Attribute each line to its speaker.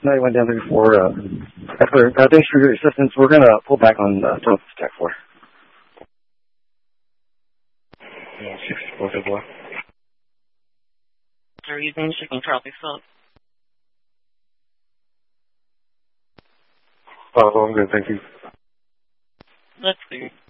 Speaker 1: I went down there before. Thanks for your assistance. We're going to pull back on Tech 4.
Speaker 2: Yeah, 64.
Speaker 3: Are you using shipping trolley phone?
Speaker 2: Oh, I'm good, thank you.
Speaker 3: That's clear.